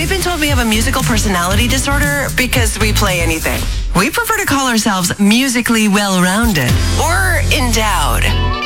we've been told we have a musical personality disorder because we play anything. We prefer to call ourselves musically well-rounded or endowed.